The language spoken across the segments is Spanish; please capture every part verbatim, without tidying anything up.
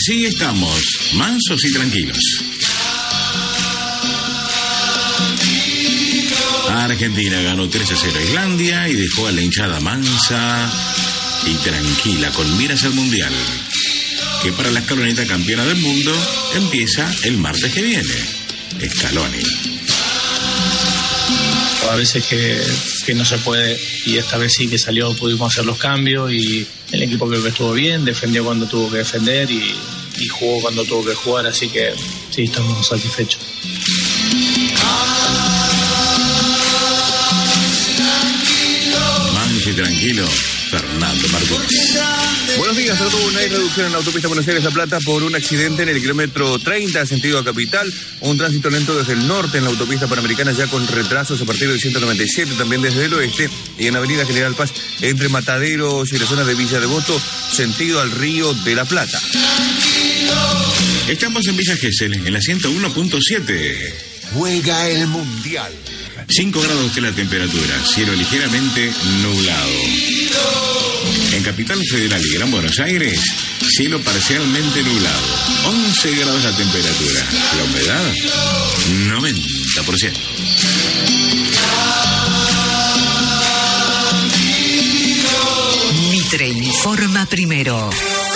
Así estamos, mansos y tranquilos. Argentina ganó tres a cero a Islandia y dejó a la hinchada mansa y tranquila con miras al Mundial, que para la escaloneta campeona del mundo empieza el martes que viene. Scaloni. A veces que, que no se puede, y esta vez sí que salió, pudimos hacer los cambios y el equipo creo que estuvo bien, defendió cuando tuvo que defender y, y jugó cuando tuvo que jugar, así que sí, estamos satisfechos. Manso y tranquilo, Fernando Martínez. Buenos días a todos. Hay reducción en la autopista Buenos Aires-La Plata por un accidente en el kilómetro treinta, sentido a Capital. Un tránsito lento desde el norte en la autopista Panamericana, ya con retrasos a partir del ciento noventa y siete, también desde el oeste, y en Avenida General Paz, entre Mataderos y la zona de Villa Devoto, sentido al Río de la Plata. Estamos en Villa Gesell, en la ciento uno punto siete. Juega el Mundial. cinco grados de la temperatura, cielo ligeramente nublado. En Capital Federal y Gran Buenos Aires, cielo parcialmente nublado. once grados la temperatura. La humedad, noventa por ciento. Mitre informa primero.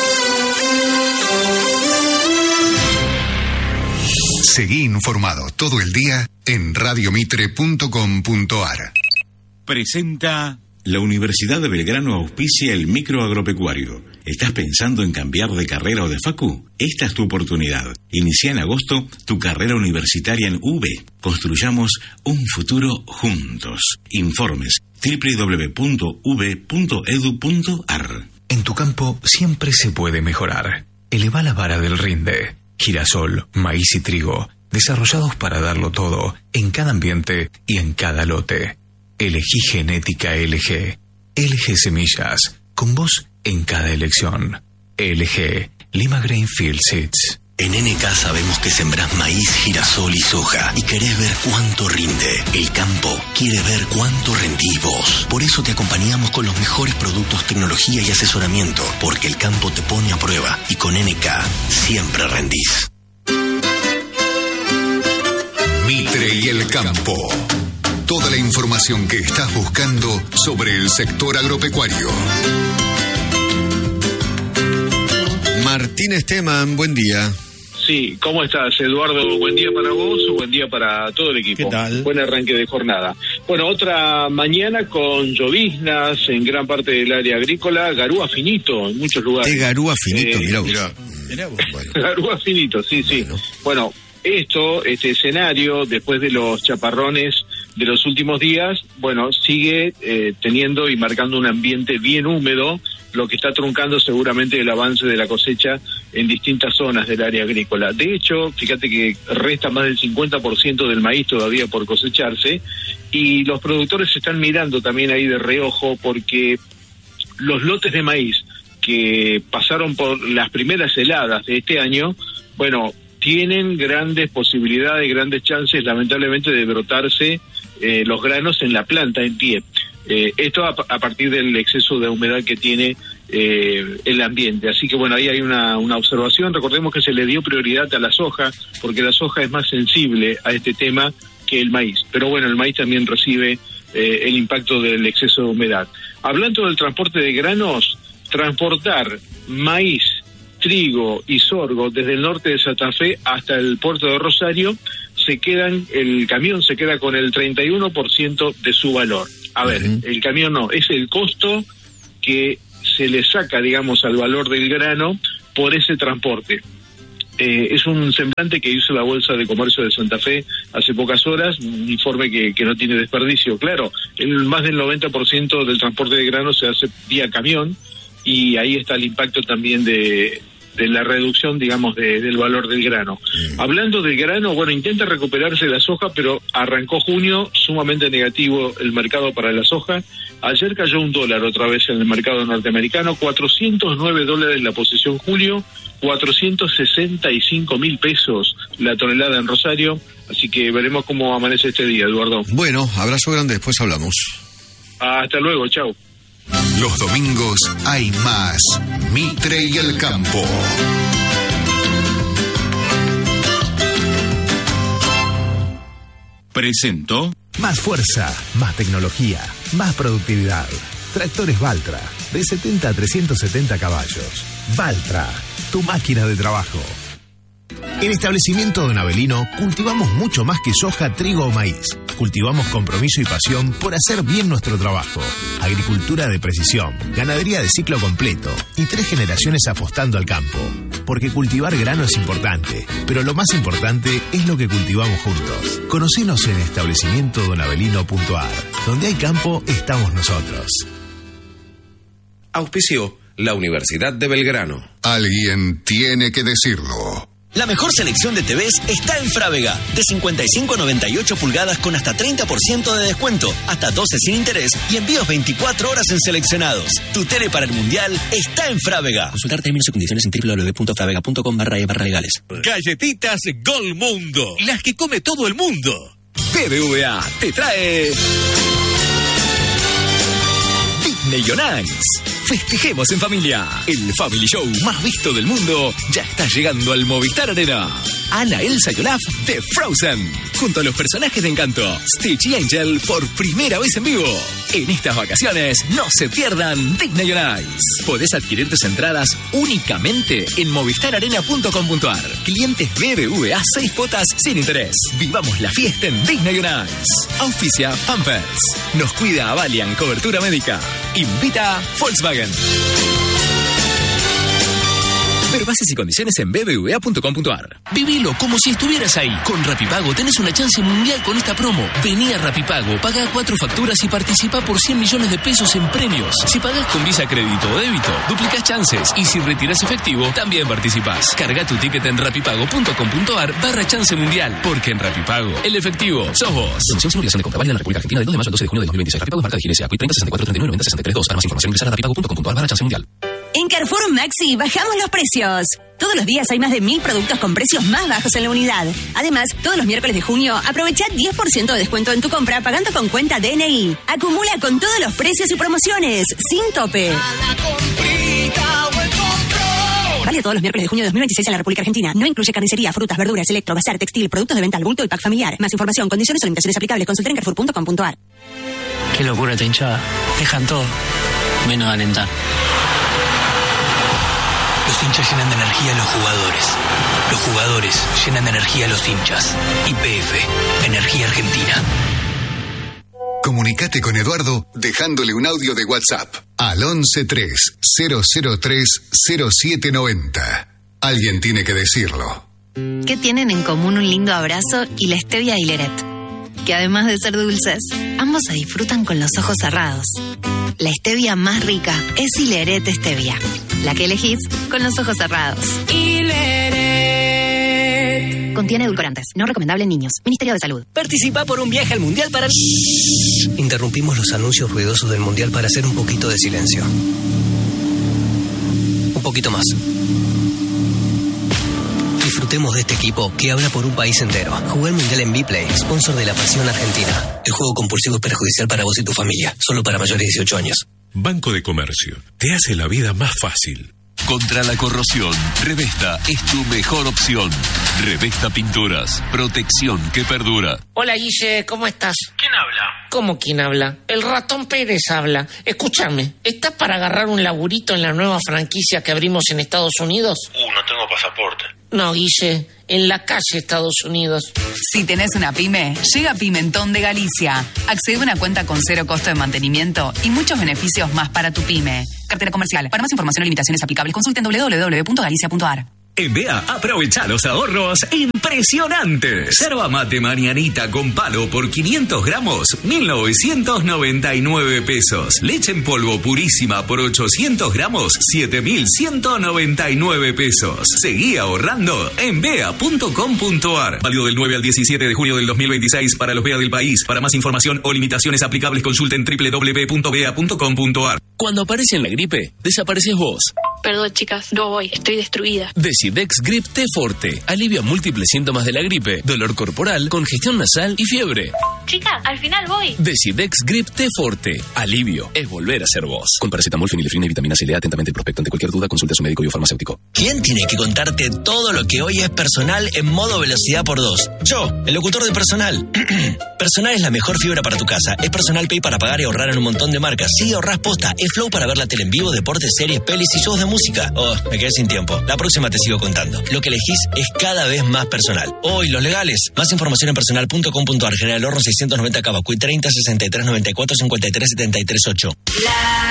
Seguí informado todo el día en radio mitre punto com punto a r. Presenta... La Universidad de Belgrano auspicia el microagropecuario. ¿Estás pensando en cambiar de carrera o de facu? Esta es tu oportunidad. Inicia en agosto tu carrera universitaria en U B. Construyamos un futuro juntos. Informes doble u doble u doble u punto u b punto e d u punto a r. En tu campo siempre se puede mejorar. Eleva la vara del rinde. Girasol, maíz y trigo, desarrollados para darlo todo, en cada ambiente y en cada lote. Elegí Genética L G. L G Semillas, con vos en cada elección. L G, Lima Grainfield Seeds. En N K sabemos que sembrás maíz, girasol y soja y querés ver cuánto rinde. El campo quiere ver cuánto rendís vos. Por eso te acompañamos con los mejores productos, tecnología y asesoramiento, porque el campo te pone a prueba y con N K siempre rendís. Mitre y el campo. Toda la información que estás buscando sobre el sector agropecuario. Martín Esteman, buen día. Sí, ¿cómo estás, Eduardo? Buen día para vos, buen día para todo el equipo. ¿Qué tal? Buen arranque de jornada. Bueno, otra mañana con lloviznas en gran parte del área agrícola, garúa finito en muchos lugares. ¿Qué garúa finito? Eh, mirá vos. mirá. Mirá vos, bueno. Garúa finito, sí, sí. Bueno. bueno, esto, este escenario, después de los chaparrones de los últimos días, bueno, sigue eh, teniendo y marcando un ambiente bien húmedo, lo que está truncando seguramente el avance de la cosecha en distintas zonas del área agrícola. De hecho, fíjate que resta más del cincuenta por ciento del maíz todavía por cosecharse, y los productores están mirando también ahí de reojo porque los lotes de maíz que pasaron por las primeras heladas de este año, bueno, tienen grandes posibilidades, grandes chances, lamentablemente, de brotarse eh, los granos en la planta, en pie. Eh, esto a, a partir del exceso de humedad que tiene eh, el ambiente. Así que bueno, ahí hay una, una observación. Recordemos que se le dio prioridad a la soja, porque la soja es más sensible a este tema que el maíz. Pero bueno, el maíz también recibe eh, el impacto del exceso de humedad. Hablando del transporte de granos, transportar maíz, trigo y sorgo desde el norte de Santa Fe hasta el puerto de Rosario, se quedan, el camión se queda con el treinta y uno por ciento de su valor. A ver, uh-huh. el camión no, es el costo que se le saca, digamos, al valor del grano por ese transporte. Eh, es un semblante que hizo la Bolsa de Comercio de Santa Fe hace pocas horas, un informe que, que no tiene desperdicio. Claro, el más del noventa por ciento del transporte de grano se hace vía camión, y ahí está el impacto también de, de la reducción, digamos, de, del valor del grano. Mm. Hablando del grano, bueno, intenta recuperarse la soja, pero arrancó junio sumamente negativo el mercado para la soja. Ayer cayó un dólar otra vez en el mercado norteamericano, cuatrocientos nueve dólares la posición julio, cuatrocientos sesenta y cinco mil pesos la tonelada en Rosario. Así que veremos cómo amanece este día, Eduardo. Bueno, abrazo grande, después hablamos. Hasta luego, chau. Los domingos hay más Mitre y el Campo. presentó Más fuerza, más tecnología, más productividad. Tractores Valtra, de setenta a trescientos setenta caballos. Valtra, tu máquina de trabajo. En Establecimiento Don Avelino cultivamos mucho más que soja, trigo o maíz. Cultivamos compromiso y pasión por hacer bien nuestro trabajo. Agricultura de precisión, ganadería de ciclo completo y tres generaciones apostando al campo. Porque cultivar grano es importante, pero lo más importante es lo que cultivamos juntos. Conocenos en establecimiento don avelino punto a r. Donde hay campo, estamos nosotros. Auspició la Universidad de Belgrano. Alguien tiene que decirlo. La mejor selección de T Vs está en Frávega. De cincuenta y cinco a noventa y ocho pulgadas con hasta treinta por ciento de descuento, hasta doce sin interés y envíos veinticuatro horas en seleccionados. Tu tele para el Mundial está en Frávega. Consultar términos y condiciones en doble u doble u doble u punto fravega punto com barra e barra legales. Galletitas Gol Mundo, las que come todo el mundo. B B V A te trae Disney on Ice. Festejemos en familia. El Family Show más visto del mundo ya está llegando al Movistar Arena. Anna, Elsa y Olaf de Frozen, junto a los personajes de Encanto, Stitch y Angel, por primera vez en vivo. En estas vacaciones, no se pierdan Disney on Ice. Podés adquirir tus entradas únicamente en movistar arena punto com punto a r. Clientes B B V A, seis cuotas sin interés. Vivamos la fiesta en Disney on Ice. Auspicia Pampers. Nos cuida Avalian, cobertura médica. Invita Volkswagen. Ver bases y condiciones en b b v a punto com punto a r. Vivilo como si estuvieras ahí. Con Rapipago tenés una chance mundial con esta promo. Vení a Rapipago, pagá cuatro facturas y participa por cien millones de pesos en premios. Si pagás con Visa, crédito o débito, duplicás chances. Y si retiras efectivo, también participás. Carga tu ticket en rapipago punto com punto a r barra chance mundial. Porque en Rapipago, el efectivo sos vos. Promoción sin obligación de compra. Válida en la República Argentina del dos de mayo al doce de junio de dos mil veintiséis. Rapipago es marca de G N S A. treinta, sesenta y cuatro, treinta y nueve, noventa, sesenta y tres, dos. Para más información ingresar a rapipago punto com punto a r barra chance mundial. En Carrefour Maxi bajamos los precios. Todos los días hay más de mil productos con precios más bajos en la unidad. Además, todos los miércoles de junio aprovecha diez por ciento de descuento en tu compra pagando con cuenta D N I. Acumula con todos los precios y promociones, sin tope. Vale todos los miércoles de junio de dos mil veintiséis en la República Argentina. No incluye carnicería, frutas, verduras, electro, bazar, textil, productos de venta al bulto y pack familiar. Más información, condiciones o limitaciones aplicables. Consulta en carrefour punto com punto a r. Qué locura esta hinchada. Dejan todo, menos alentar. Los hinchas llenan de energía a los jugadores. Los jugadores llenan de energía a los hinchas. Y P F, Energía Argentina. Comunicate con Eduardo dejándole un audio de WhatsApp al once tres cero cero tres cero siete noventa. Alguien tiene que decirlo. ¿Qué tienen en común un lindo abrazo y la stevia y Hileret? Que además de ser dulces, ambos se disfrutan con los ojos cerrados. La stevia más rica es Hileret Stevia, la que elegís con los ojos cerrados. Hileret. Contiene edulcorantes, no recomendable en niños. Ministerio de Salud. Participa por un viaje al Mundial para... Interrumpimos los anuncios ruidosos del Mundial para hacer un poquito de silencio. Un poquito más. Disfrutemos de este equipo que habla por un país entero. Jugué el Mundial en Vplay, sponsor de la Pasión Argentina. El juego compulsivo es perjudicial para vos y tu familia. Solo para mayores de dieciocho años. Banco de Comercio. Te hace la vida más fácil. Contra la corrosión, Revesta es tu mejor opción. Revesta Pinturas, protección que perdura. Hola Guille, ¿cómo estás? ¿Quién habla? ¿Cómo quién habla? El ratón Pérez habla. Escúchame, ¿estás para agarrar un laburito en la nueva franquicia que abrimos en Estados Unidos? Uh, no tengo pasaporte. No, Guille, en la calle Estados Unidos. Si tenés una pyme, llega Pimentón de Galicia. Accede a una cuenta con cero costo de mantenimiento y muchos beneficios más para tu pyme. Cartera comercial. Para más información o limitaciones aplicables, consulten doble u doble u doble u punto galicia punto a r. En B A, aprovecha los ahorros impresionantes. Yerba mate Marianita con palo por quinientos gramos, mil novecientos noventa y nueve pesos. Leche en polvo purísima por ochocientos gramos, siete mil ciento noventa y nueve pesos. Seguí ahorrando en b a punto com punto a r. Válido del nueve al diecisiete de junio del dos mil veintiséis para los B A del país. Para más información o limitaciones aplicables, consulten doble u doble u doble u punto b a punto com punto a r. Cuando aparece la gripe, desapareces vos. Perdón, chicas, no voy, estoy destruida. Decidex Grip T Forte alivia múltiples síntomas de la gripe, dolor corporal, congestión nasal y fiebre. Chicas, al final voy. Decidex Grip T Forte. Alivio es volver a ser vos. Con paracetamol, fenilefrina y vitamina C. Lea atentamente el prospecto. Ante cualquier duda, consulte a su médico y o farmacéutico. ¿Quién tiene que contarte todo lo que hoy es Personal en modo velocidad por dos? Yo, el locutor de Personal. Personal es la mejor fibra para tu casa. Es Personal Pay para pagar y ahorrar en un montón de marcas. Sí, ahorrás posta. Es Flow para ver la tele en vivo, deportes, series, pelis y shows de música. Oh, me quedé sin tiempo. La próxima te sigo contando. Lo que elegís es cada vez más personal. Oh, y los legales. Más información en personal punto com punto ar. General Horno seiscientos noventa Cavacuy treinta sesenta y tres noventa y cuatro cincuenta y tres setenta y tres ocho.